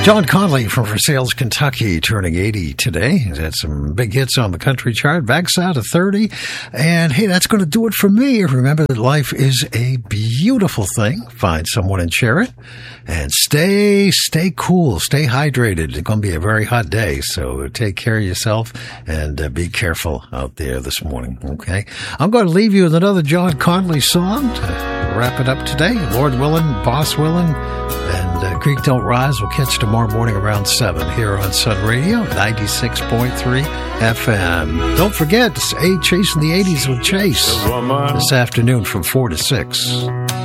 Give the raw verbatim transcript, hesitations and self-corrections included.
John Conley from Versailles, Kentucky, turning eighty today. He's had some big hits on the country chart. Backs out at thirty. And hey, that's going to do it for me. Remember that life is a beautiful thing. Find someone and share it. And stay, stay cool. Stay hydrated. It's going to be a very hot day. So take care of yourself and uh, be careful out there this morning. Okay. I'm going to leave you with another John Conley song to wrap it up today. Lord willing, boss willing, and uh, Creek Don't Rise. We'll catch you tomorrow morning around seven here on Sun Radio, ninety-six point three F M. Don't forget, hey, Chasing the eighties with Chase this afternoon from four to six.